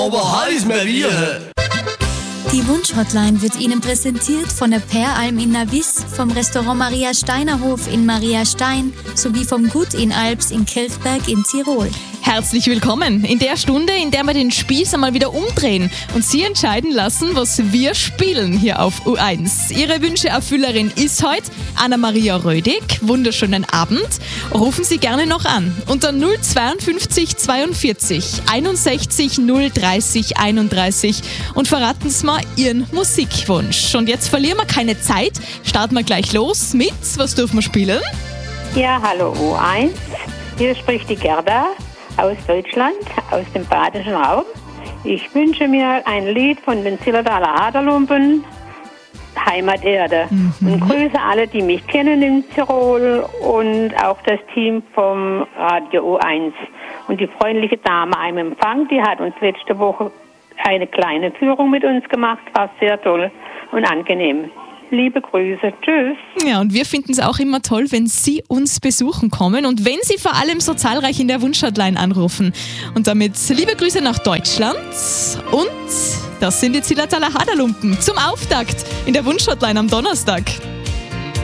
aber heiß mehr wie. Die Wunschhotline wird Ihnen präsentiert von der Peralm in Navis, vom Restaurant Maria Steiner Hof in Maria Stein sowie vom Gut in Alps in Kirchberg in Tirol. Herzlich willkommen in der Stunde, in der wir den Spieß einmal wieder umdrehen und Sie entscheiden lassen, was wir spielen hier auf U1. Ihre Wünscheerfüllerin ist heute Anna-Maria Rödig. Wunderschönen Abend. Rufen Sie gerne noch an unter 052 42 61 030 31 und verraten Sie mal Ihren Musikwunsch. Und jetzt verlieren wir keine Zeit, starten wir gleich los mit, was dürfen wir spielen? Ja, hallo U1, hier spricht die Gerda aus Deutschland, aus dem badischen Raum. Ich wünsche mir ein Lied von den Zillertaler Haderlumpen, Heimaterde. Und grüße alle, die mich kennen in Tirol und auch das Team vom Radio U1. Und die freundliche Dame am Empfang, die hat uns letzte Woche eine kleine Führung mit uns gemacht, war sehr toll und angenehm. Liebe Grüße, tschüss. Ja, und wir finden es auch immer toll, wenn Sie uns besuchen kommen und wenn Sie vor allem so zahlreich in der Wunschhotline anrufen. Und damit liebe Grüße nach Deutschland und das sind die Zillertaler Haderlumpen zum Auftakt in der Wunschhotline am Donnerstag.